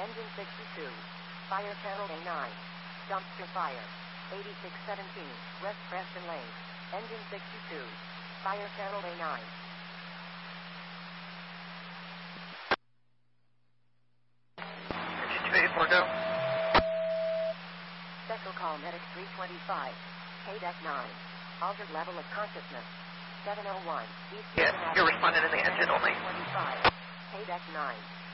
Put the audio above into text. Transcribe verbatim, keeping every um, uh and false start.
Engine sixty-two. Fire channel A nine. Dumpster fire. eighty-six seventeen. West Preston Lane. Engine sixty-two. Fire channel A nine. Engine two eighty-four, go. Special call medic three twenty-five. K deck nine. Altered level of consciousness. seven oh one. East Yeah, you're responding in the engine only. twenty-five. K deck nine.